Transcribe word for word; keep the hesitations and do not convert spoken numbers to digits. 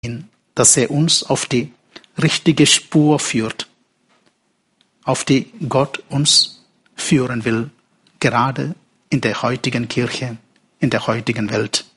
dass er uns auf die richtige Spur führt, auf die Gott uns führen will, gerade in der heutigen Kirche, in der heutigen Welt.